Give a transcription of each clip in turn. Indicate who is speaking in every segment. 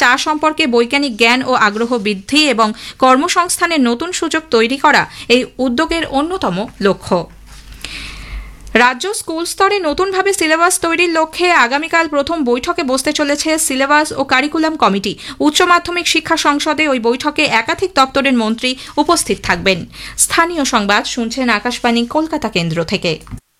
Speaker 1: চা সম্পর্কে বৈজ্ঞানিক জ্ঞান ও আগ্রহ বৃদ্ধি এবং কর্মসংস্থানের নতুন সুযোগ তৈরি করা এই উদ্যোগের অন্যতম লক্ষ্য। রাজ্য স্কুল স্তরে নতুনভাবে সিলেবাস তৈরির লক্ষ্যে আগামীকাল প্রথম বৈঠকে বসতে চলেছে সিলেবাস ও কারিকুলাম কমিটি। উচ্চ মাধ্যমিক শিক্ষা সংসদে ওই বৈঠকে একাধিক দপ্তরের মন্ত্রী উপস্থিত থাকবেন। স্থানীয় সংবাদ শুনছেন আকাশবাণী কলকাতা কেন্দ্র থেকে।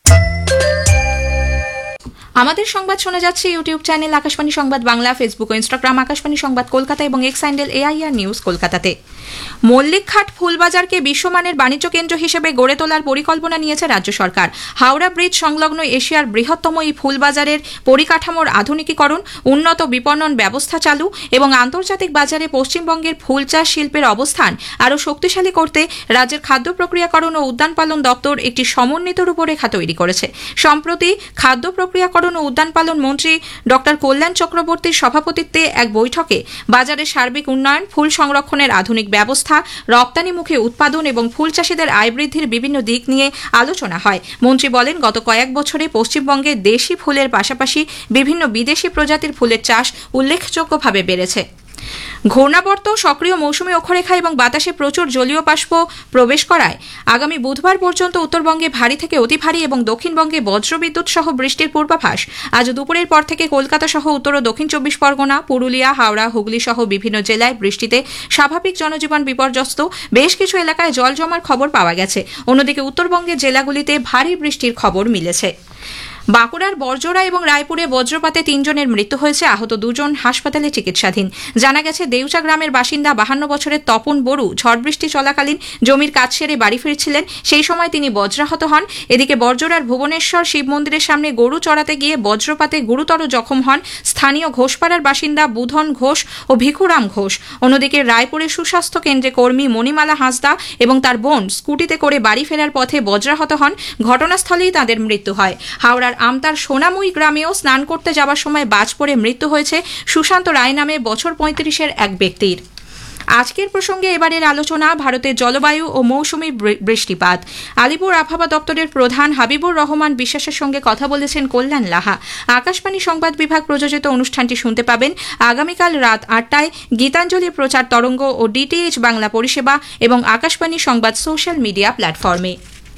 Speaker 1: আমাদের সংবাদ শোনা যাচ্ছে ইউটিউব চ্যানেল আকাশবাণী সংবাদ বাংলা, ফেসবুক ও ইনস্টাগ্রাম আকাশবাণী সংবাদ কলকাতা এবং এক্স হ্যান্ডেল AIR নিউজ কলকাতাতে। মল্লিকঘাট ফুলবাজারকে বিশ্বমানের বাণিজ্য কেন্দ্র হিসেবে গড়ে তোলার পরিকল্পনা নিয়েছে রাজ্য সরকার। হাওড়া ব্রিজ সংলগ্ন এশিয়ার বৃহত্তম এই ফুলবাজারের পরিকাঠামোর আধুনিকীকরণ, উন্নত বিপণন ব্যবস্থা চালু এবং আন্তর্জাতিক বাজারে পশ্চিমবঙ্গের ফুল চাষ শিল্পের অবস্থান আরও শক্তিশালী করতে রাজ্যের খাদ্য প্রক্রিয়াকরণ ও উদ্যান পালন দপ্তর একটি সমন্বিত রূপরেখা তৈরি করেছে। সম্প্রতি খাদ্য প্রক্রিয়াকরণ ও উদ্যান পালন মন্ত্রী ড কল্যাণ চক্রবর্তীর সভাপতিত্বে এক বৈঠকে বাজারের সার্বিক উন্নয়ন, ফুল সংরক্ষণের আধুনিক ব্যবস্থা, রপ্তানিমুখী উৎপাদন এবং ফুল চাষিদের আয় বৃদ্ধির বিভিন্ন দিক নিয়ে আলোচনা হয়। মন্ত্রী বলেন, গত কয়েক বছরে পশ্চিমবঙ্গে দেশি ফুলের পাশাপাশি বিভিন্ন বিদেশি প্রজাতির ফুলের চাষ উল্লেখযোগ্যভাবে বেড়েছে। ঘূর্ণাবর্ত সক্রিয় মৌসুমী অক্ষরেখা এবং বাতাসে প্রচুর জলীয় বাষ্প প্রবেশ করায় আগামী বুধবার পর্যন্ত উত্তরবঙ্গে ভারী থেকে অতি ভারী এবং দক্ষিণবঙ্গে বজ্রবিদ্যুৎ সহ বৃষ্টির পূর্বাভাস। আজ দুপুরের পর থেকে কলকাতা সহ উত্তর ও দক্ষিণ 24 পরগনা, পুরুলিয়া, হাওড়া, হুগলি সহ বিভিন্ন জেলায় বৃষ্টিতে স্বাভাবিক জনজীবন বিপর্যস্ত। বেশ কিছু এলাকায় জল জমার খবর পাওয়া গেছে। অন্যদিকে উত্তরবঙ্গের জেলাগুলিতে ভারী বৃষ্টির খবর মিলেছে। বাঁকুড়ার বরজোড়া এবং রায়পুরে বজ্রপাতে 3 জনের মৃত্যু হয়েছে, আহত 2 জন হাসপাতালে চিকিৎসাধীন। জানা গেছে, দেউচা গ্রামের বাসিন্দা 52 বছরের তপন বড়ু ঝড় বৃষ্টি চলাকালীন জমির কাজ সেরে বাড়ি ফিরছিলেন। সেই সময় তিনি বজ্রাহত হন। এদিকে বরজোড়ার ভুবনেশ্বর শিব মন্দিরের সামনে গরু চড়াতে গিয়ে বজ্রপাতে গুরুতর জখম হন স্থানীয় ঘোষপাড়ার বাসিন্দা বুধন ঘোষ ও ভিখুরাম ঘোষ। অন্যদিকে রায়পুরের সুস্বাস্থ্য কেন্দ্রে কর্মী মণিমালা হাঁসদা এবং তার বোন স্কুটিতে করে বাড়ি ফেরার পথে বজ্রাহত হন। ঘটনাস্থলেই তাদের মৃত্যু হয়। হাওড়ার আমতার সোনামুই গ্রামেও স্নান করতে যাওয়ার সময় বাজ পড়ে মৃত্যু হয়েছে সুশান্ত রায় নামে বছর 35-এর এক ব্যক্তির। আজকের প্রসঙ্গে এবারের আলোচনা ভারতের জলবায়ু ও মৌসুমী বৃষ্টিপাত। আলিপুর আবহাওয়া দপ্তরের প্রধান হাবিবুর রহমান বিশ্বাসের সঙ্গে কথা বলেছেন কল্যাণ লাহা। আকাশবাণী সংবাদ বিভাগ প্রযোজিত অনুষ্ঠানটি শুনতে পাবেন আগামীকাল রাত 8টায় গীতাঞ্জলি প্রচার তরঙ্গ ও DTH বাংলা পরিষেবা এবং আকাশবাণী সংবাদ সোশ্যাল মিডিয়া প্ল্যাটফর্মে।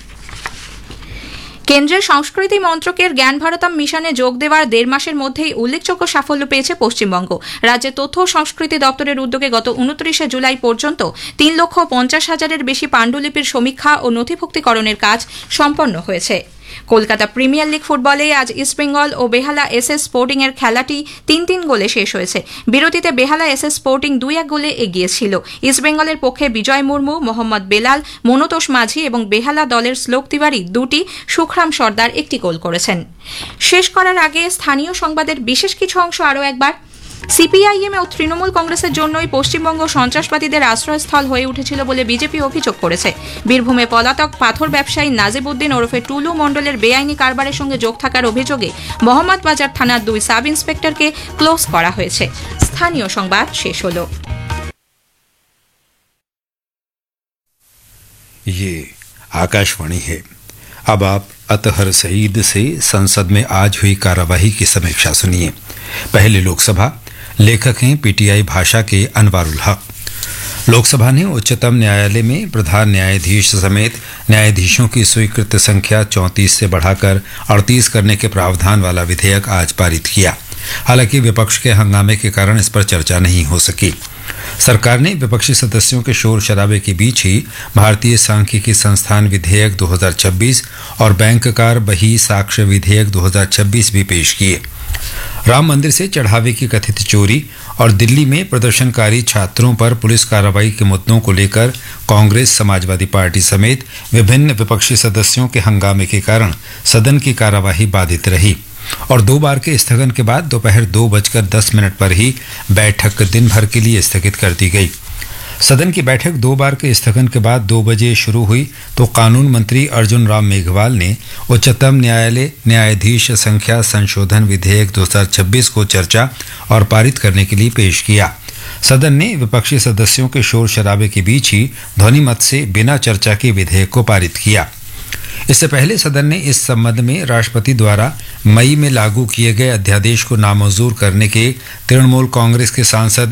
Speaker 1: কেন্দ্রের সংস্কৃতি মন্ত্রকের জ্ঞান ভারতম মিশনে যোগ দেওয়ার 1.5 মাসের মধ্যেই উল্লেখযোগ্য সাফল্য পেয়েছে পশ্চিমবঙ্গ। রাজ্যের তথ্য ও সংস্কৃতি দপ্তরের উদ্যোগে গত 29 জুলাই পর্যন্ত 3,50,000-এর বেশি পাণ্ডুলিপির সমীক্ষা ও নথিভুক্তিকরণের কাজ সম্পন্ন হয়েছে। কলকাতা প্রিমিয়ার লিগ ফুটবলে আজ ইস্টবেঙ্গল ও বেহালা SS স্পোর্টিং এর খেলাটি 3-3 গোলে শেষ হয়েছে। বিরতিতে বেহালা SS স্পোর্টিং 2-1 গোলে এগিয়ে ছিল। ইস্টবেঙ্গলের পক্ষে বিজয় মুর্মু, মোহাম্মদ বেলাল, মনোতোষ মাঝি এবং বেহালা দলের শ্লোক তিওয়ারি 2টি, সুখরাম সর্দার 1টি গোল করেছেন। শেষ করার আগে স্থানীয় সংবাদের বিশেষ কিছু অংশ আরও একবার। CPIM ও তৃণমূল কংগ্রেসের জন্যই পশ্চিমবঙ্গ সন্ত্রাসবাদীদের আশ্রয়স্থল হয়ে উঠেছিল বলে বিজেপি অভিযোগ করেছে। বীরভূমে পলাতক পাথর ব্যবসায়ী নাজিবউদ্দিন ওরফে টুলু মণ্ডলের বেআইনি কারবারের সঙ্গে যোগ থাকার অভিযোগে মোহাম্মদবাজার থানার 2 সাব ইন্সপেক্টরকে ক্লোজ করা হয়েছে। স্থানীয় সংবাদ শেষ হল।
Speaker 2: ये आकाशवाणी है। अब आप अतहर सईद से संसद में आज हुई कार्यवाही की समीक्षा सुनिए। पहले लोकसभा, लेखक हैं PTI भाषा के अनवारुल हक। लोकसभा ने उच्चतम न्यायालय में प्रधान न्यायाधीश समेत न्यायाधीशों की स्वीकृत संख्या 34 से बढ़ाकर 38 करने के प्रावधान वाला विधेयक आज पारित किया। हालांकि विपक्ष के हंगामे के कारण इस पर चर्चा नहीं हो सकी। सरकार ने विपक्षी सदस्यों के शोर शराबे के बीच ही भारतीय सांख्यिकी संस्थान विधेयक 2026 और बैंककार बही साक्ष्य विधेयक 2026 भी पेश किए। राम मंदिर से चढ़ावे की कथित चोरी और दिल्ली में प्रदर्शनकारी छात्रों पर पुलिस कार्रवाई के मुद्दों को लेकर कांग्रेस, समाजवादी पार्टी समेत विभिन्न विपक्षी सदस्यों के हंगामे के कारण सदन की कार्यवाही बाधित रही और 2 बार के स्थगन के बाद दोपहर 2:10 पर ही बैठक दिन भर के लिए स्थगित कर दी गई। सदन की बैठक 2 बार के स्थगन के बाद 2 बजे शुरू हुई तो कानून मंत्री अर्जुन राम मेघवाल ने उच्चतम न्यायालय न्यायाधीश संख्या संशोधन विधेयक 2026 को चर्चा और पारित करने के लिए पेश किया। सदन ने विपक्षी सदस्यों के शोर शराबे के बीच ही ध्वनिमत से बिना चर्चा के विधेयक को पारित किया। इससे पहले सदन ने इस संबंध में राष्ट्रपति द्वारा मई में लागू किए गए अध्यादेश को नामंजूर करने के तृणमूल कांग्रेस के सांसद